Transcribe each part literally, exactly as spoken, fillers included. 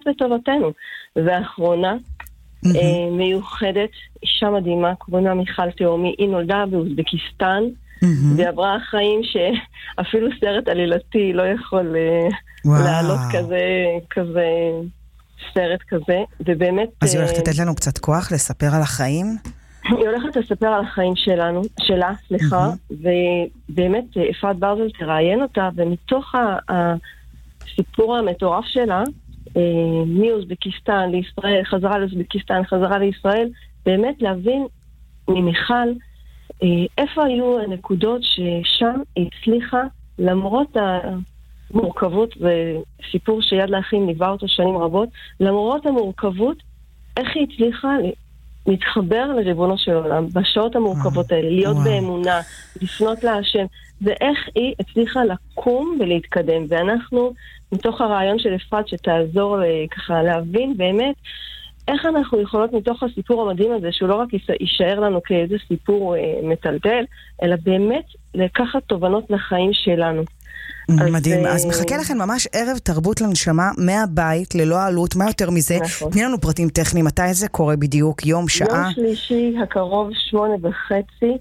בטובתנו. ואחרונה, mm-hmm. אה, מיוחדת, אישה מדהימה, קוראים לה מיכל תאומי, היא נולדה באוזבקיסטן, mm-hmm. ועברה חיים שאפילו סרט עלילתי לא יכול wow. לעלות כזה, כזה סרט כזה, ובאמת... אז היא הולכת לתת לנו קצת כוח לספר על החיים? היא הולכת לספר על החיים שלנו, שלה, סליחה, mm-hmm. ובאמת אפרת ברזל תראיין אותה, ומתוך הסיפור המטורף שלה, מאוזבקיסטן לישראל, חזרה לאוזבקיסטן, חזרה לישראל, באמת להבין ממיכל איפה היו הנקודות ששם הצליחה, למרות המורכבות, זה סיפור שיד לאחים ליווה אותו שנים רבות, למרות המורכבות, איך היא הצליחה להתחבר לריבונו של עולם, בשעות המורכבות האלה, להיות באמונה, לפנות להשם, ואיך היא הצליחה לקום ולהתקדם. ואנחנו, מתוך הרעיון של אפרת, שתעזור ככה להבין באמת, איך אנחנו יכולות מתוך הסיפור המדהים הזה, שהוא לא רק יישאר לנו כאיזה סיפור מטלטל, אלא באמת לקחת תובנות לחיים שלנו. מדהים, אז מחכה לכם ממש ערב תרבות לנשמה מהבית, ללא עלות, מה יותר מזה? תני לנו פרטים טכניים, מתי זה קורה בדיוק, יום, שעה? יום שלישי הקרוב, שמונה וחצי.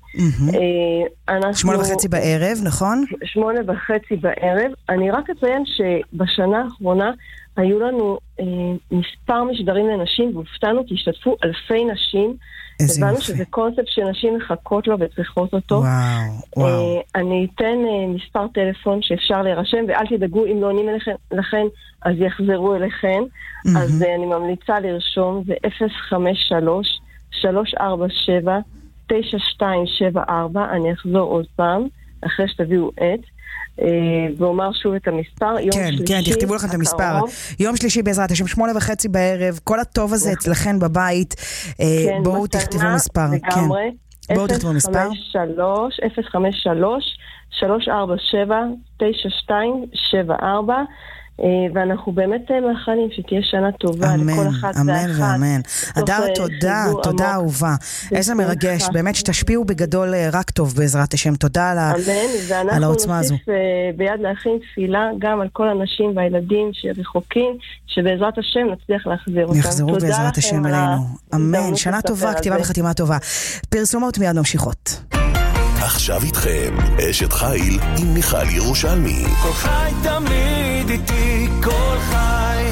שמונה וחצי בערב, נכון? שמונה וחצי בערב. אני רק אציין שבשנה האחרונה היו לנו מספר משדרים לנשים, והופתענו כי השתתפו אלפי נשים, הבנו שזה קונספט שנשים מחכות לו וצריכות אותו. וואו, וואו. אני אתן מספר טלפון שאפשר להירשם, ואל תדאגו, אם לא עונים לכן, אז יחזרו אליכן. אז אני ממליצה לרשום, זה אפס חמש שלוש שלוש ארבע שבע תשע שתיים שבע ארבע, אני אחזור עוד פעם, אחרי שתביאו את. ואומר שוב את המספר, יום כן, שלישי, כן, תכתבו לכם את המספר. יום שלישי בעזרת השם, שמונה וחצי בערב, כל הטוב הזה אצלכן בבית. כן, בואו תכתבו מספר. לגמרי. בואו תכתבו מספר. אפס חמש שלוש שלוש ארבע שבע תשע שתיים שבע ארבע, ואנחנו באמת מאחלים שתהיה שנה טובה לכל אחת ואחת. אמן ואמן. אדר, תודה, תודה אהובה. איזה מרגש, באמת שתשפיעו בגדול רק טוב בעזרת השם. תודה על העוצמה הזו. ואנחנו נוסיף ביד לאחים תפילה גם על כל הנשים והילדים שרחוקים, שבעזרת השם נצליח להחזיר אותם. יחזרו בעזרת השם אלינו. אמן, שנה טובה, כתיבה וחתימה טובה. פרסומות מיד ממשיכות. עכשיו איתכם, אשת חיל עם מיכל ירושלמי. כל חי תמיד איתי, כל חי.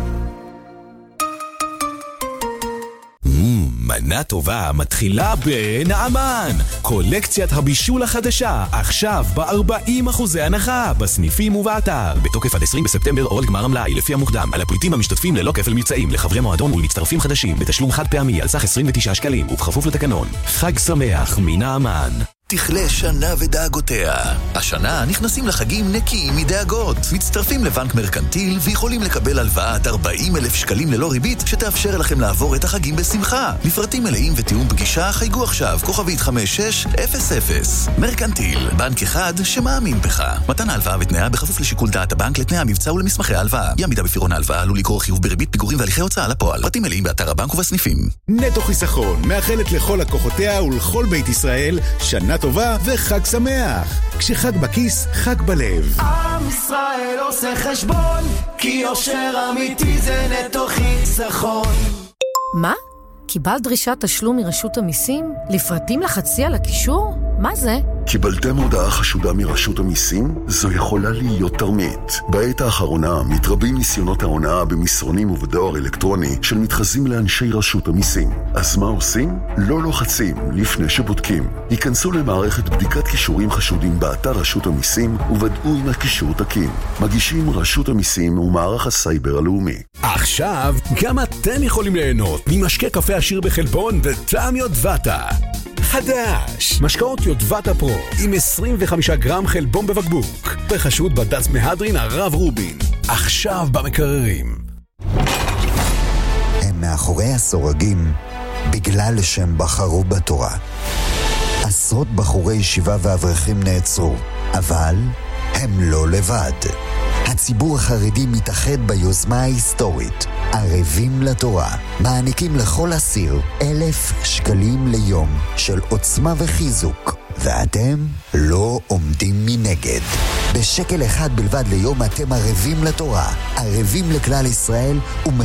מנה טובה מתחילה בנעמן. קולקציית הבישול החדשה, עכשיו ב-ארבעים אחוזי הנחה, בסניפים ובאתר. בתוקף עד עשרים בספטמבר או עד גמר המלאי, לפי המוקדם. על הפריטים המשתתפים ללא כפל מבצעים, לחברי מועדון ולמצטרפים חדשים, בתשלום חד פעמי על סך עשרים ותשעה שקלים, ובכפוף לתקנון. חג שמח מנעמן. תכלה שנה ודאגותיה. השנה נכנסים לחגים נקיים מדאגות. מצטרפים לבנק מרקנטיל ויכולים לקבל הלוואת ארבעים אלף שקלים ללא ריבית שתאפשר לכם לעבור את החגים בשמחה. לפרטים מלאים ותיאום פגישה חייגו עכשיו כוכבית חמש שש אפס אפס. מרקנטיל, בנק אחד שמאמין בך. מתן ההלוואה ותנאיה בכפוף לשיקול דעת הבנק לתנאי המבצע ולמסמכי ההלוואה. אי עמידה בפירעון ההלוואה עלול לגרור חיוב בריבית פיגורים והליכי הוצאה לפועל. פרטים מלאים באתר הבנק ובסניפים. נטו חיסכון מאחלת לכל לקוחותיה ולכל בית ישראל שנה טובה וחג שמח. כשחג בכיס, חג בלב. עם ישראל עושה חשבון, כי יושר אמיתי זה נטו חיסכון. מה? קיבלת דרישת תשלום מרשות המיסים? לפרטים לחצי על הקישור? מה זה? קיבלתם הודעה חשודה מרשות המיסים? זו יכולה להיות תרמית. בעת האחרונה מתרבים ניסיונות ההונאה במסרונים ובדואר אלקטרוני של מתחזים לאנשי רשות המיסים. אז מה עושים? לא לוחצים לפני שבודקים. היכנסו למערכת בדיקת קישורים חשודים באתר רשות המיסים ובדעו אם הקישור תקין. מגישים רשות המיסים ומערך הסייבר הלאומי. עכשיו גם אתם יכולים ליהנות ממשקה קפה עשיר בחלבון וטעם יודבטה. חדש, משקאות יודבטה פרו עם עשרים וחמישה גרם חלבון בבקבוק, בחסות בד"ץ מהדרין הרב רובין, עכשיו במקררים. הם מאחורי הסורגים בגלל שהם בחרו בתורה. עשרות בחורי ישיבה ואברכים נעצרו, אבל הם לא לבד. הציבור החרדי מתאחד ביוזמה ההיסטורית ערבים לתורה. מעניקים לכל אסיר אלף שקלים ליום של עוצמה וחיזוק, ואתם לא עומדים מנגד. בשקל אחד בלבד ליום אתם ערבים לתורה, ערבים לכלל ישראל